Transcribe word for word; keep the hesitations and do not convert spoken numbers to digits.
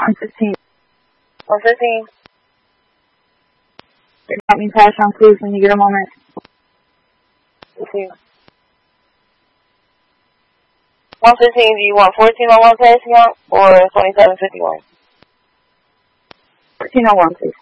one fifteen. one fifteen. Help me pass on, please, when you get a moment. fifteen. one fifteen, do you want fourteen oh one passing out or twenty-seven fifty-one? fourteen oh one, please.